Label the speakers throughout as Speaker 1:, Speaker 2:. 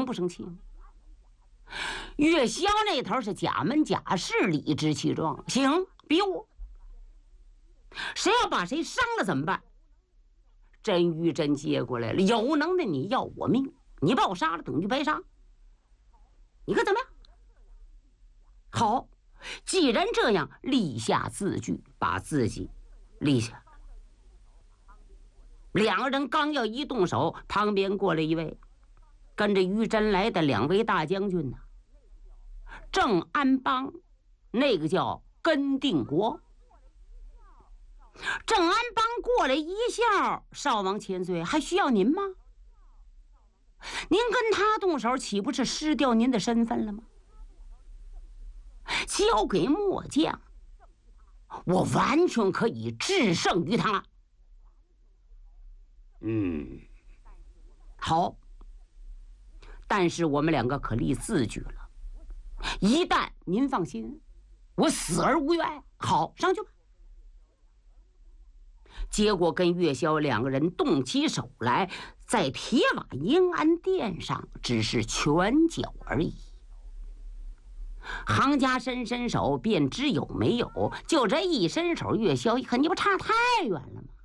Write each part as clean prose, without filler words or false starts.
Speaker 1: 不生气吗？岳霄那头是假门假式，理直气壮，行，逼我，谁要把谁伤了怎么办？甄玉珍接过来了，有能耐你要我命，你把我杀了等于白杀，你看怎么样？好，既然这样，立下字据，把自己立下。两个人刚要一动手，旁边过来一位跟着于真来的2位大将军呢，郑安邦，那个叫根定国。郑安邦过来一笑：“少王千岁，还需要您吗？您跟他动手，岂不是失掉您的身份了吗？交给末将，我完全可以制胜于他。”好，但是我们2个可立字据了，一旦您放心，我死而无怨。好，上去吧。结果跟岳霄2个人动起手来，在铁瓦迎安殿上只是拳脚而已。行家伸手便知有没有，就这一伸手，岳霄一看，你不差太远了吗？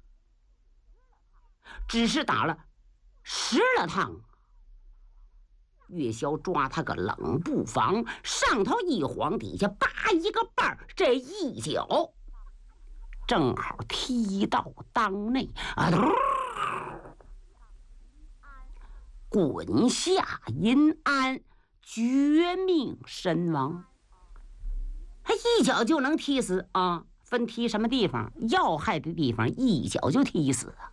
Speaker 1: 只是打了10了趟。岳霄抓他个冷不防，上头一晃，底下叭一个绊儿，这一脚正好踢到裆内，滚下阴安，绝命身亡。他一脚就能踢死啊！分踢什么地方？要害的地方，一脚就踢死啊！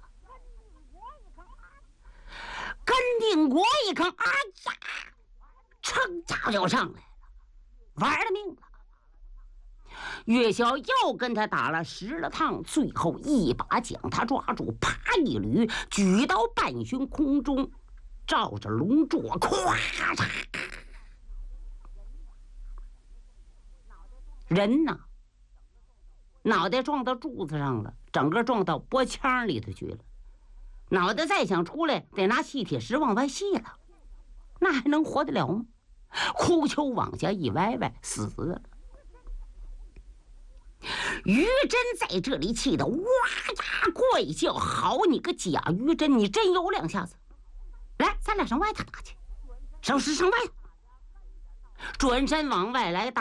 Speaker 1: 根定国一看，哎呀，噌家就上来了，玩了命了。岳霄又跟他打了10了趟，最后一把将他抓住，啪一捋，举到半悬空中，照着龙座，咵嚓，人呢，脑袋撞到柱子上了，整个撞到脖腔里头去了。脑袋再想出来，得拿细铁石往外系了，那还能活得了吗？哭丘往下一歪歪，死了。于真在这里气得哇呀怪叫：“好你个假于真，你真有2下子！来，咱俩上外头打去，上外头。”转身往外来打。